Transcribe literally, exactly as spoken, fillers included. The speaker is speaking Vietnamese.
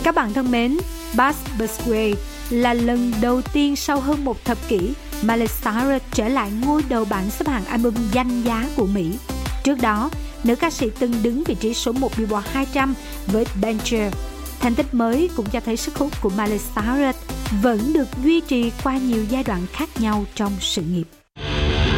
Các bạn thân mến, Bass Busway là lần đầu tiên sau hơn một thập kỷ Miley Cyrus trở lại ngôi đầu bảng xếp hạng album danh giá của Mỹ. Trước đó, nữ ca sĩ từng đứng vị trí số một Billboard hai trăm với Danger. Thành tích mới cũng cho thấy sức hút của Miley Cyrus vẫn được duy trì qua nhiều giai đoạn khác nhau trong sự nghiệp.